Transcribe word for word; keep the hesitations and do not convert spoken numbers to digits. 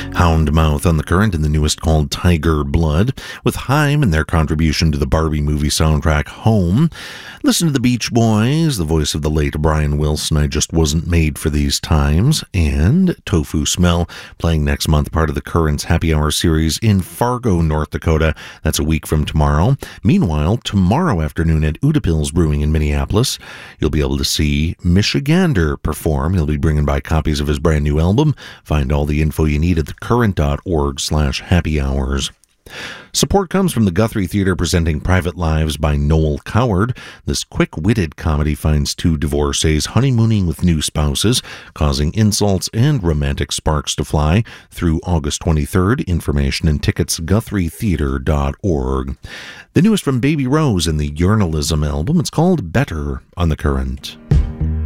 Houndmouth on the Current, and the newest called Tiger Blood, with Haim and their contribution to the Barbie movie soundtrack Home. Listen to the Beach Boys, the voice of the late Brian Wilson, I Just Wasn't Made for These Times, and Tofu Smell, playing next month, part of the Current's Happy Hour series in Fargo, North Dakota. That's a week from tomorrow. Meanwhile, tomorrow afternoon at Udapills Brewing in Minneapolis, you'll be able to see Michigander perform. He'll be bringing by copies of his brand new album. Find all the info you need at thecurrent.org slash happy hours. Support comes from the Guthrie Theatre presenting Private Lives by Noel Coward. This quick-witted comedy finds two divorcees honeymooning with new spouses, causing insults and romantic sparks to fly. Through August twenty-third, information and tickets guthrie theatre dot org. The newest from Baby Rose in the Journalism album, it's called Better on the Current.